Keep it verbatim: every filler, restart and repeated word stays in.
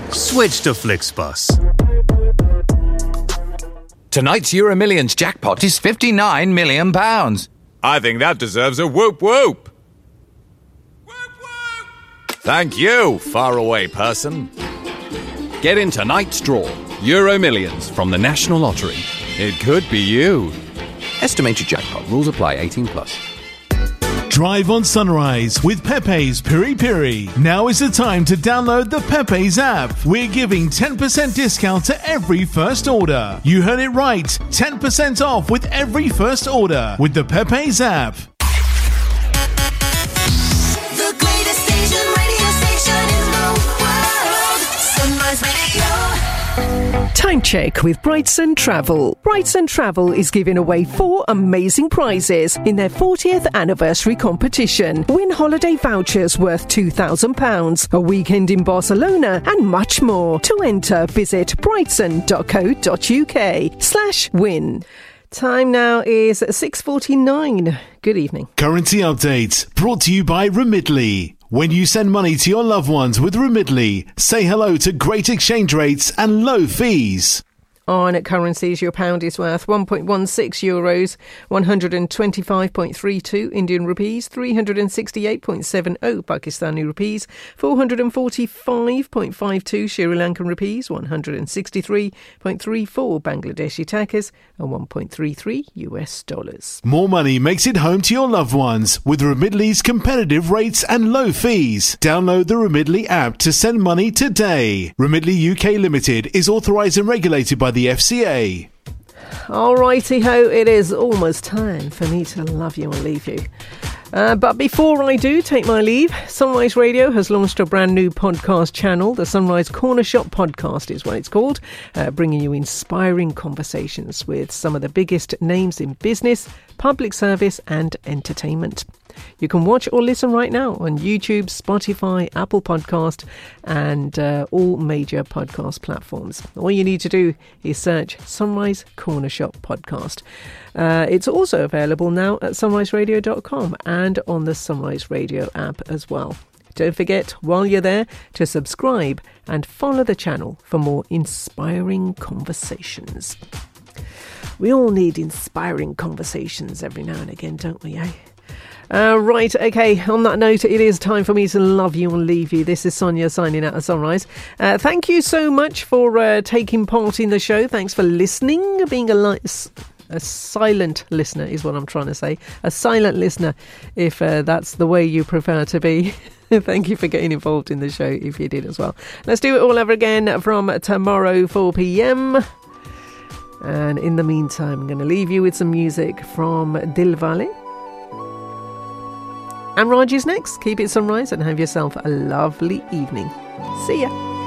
Switch to FlixBus. Tonight's Euro Millions jackpot is fifty-nine million pounds. I think that deserves a whoop whoop. Whoop whoop. Thank you, faraway person. Get in tonight's draw. Euro Millions from the National Lottery. It could be you. Estimated jackpot. Rules apply. eighteen plus. Drive on Sunrise with Pepe's Piri Piri. Now is the time to download the Pepe's app. We're giving ten percent discount to every first order. You heard it right. ten percent off with every first order with the Pepe's app. The greatest station, radio station in the world. Sunrise Radio. Time check with Brightson Travel. Brightson Travel is giving away four amazing prizes in their fortieth anniversary competition. Win holiday vouchers worth two thousand pounds, a weekend in Barcelona, and much more. To enter, visit brightson.co.uk slash win. Time now is six forty-nine. Good evening. Currency update brought to you by Remitly. When you send money to your loved ones with Remitly, say hello to great exchange rates and low fees. On currencies, your pound is worth one point one six euros, one hundred twenty-five point three two Indian rupees, three hundred sixty-eight point seven zero Pakistani rupees, four hundred forty-five point five two Sri Lankan rupees, one hundred sixty-three point three four Bangladeshi takas, and one point three three U S dollars. More money makes it home to your loved ones with Remitly's competitive rates and low fees. Download the Remitly app to send money today. Remitly U K Limited is authorised and regulated by the F C A. Alrighty ho, it is almost time for me to love you and leave you. Uh, but before I do take my leave, Sunrise Radio has launched a brand new podcast channel. The Sunrise Corner Shop Podcast is what it's called, uh, bringing you inspiring conversations with some of the biggest names in business, public service and entertainment. You can watch or listen right now on YouTube, Spotify, Apple Podcast and uh, all major podcast platforms. All you need to do is search Sunrise Corner Shop Podcast. Uh, it's also available now at sunrise radio dot com and on the Sunrise Radio app as well. Don't forget, while you're there, to subscribe and follow the channel for more inspiring conversations. We all need inspiring conversations every now and again, don't we, eh? Uh, right, okay, on that note, it is time for me to love you and leave you. This is Sonia signing out of Sunrise. Uh, thank you so much for uh, taking part in the show. Thanks for listening, being a, li- a silent listener is what I'm trying to say. A silent listener, if uh, that's the way you prefer to be. Thank you for getting involved in the show, if you did as well. Let's do it all over again from tomorrow, four p.m. And in the meantime, I'm going to leave you with some music from Dilwale. And Raj is next. Keep it sunrise and have yourself a lovely evening. See ya.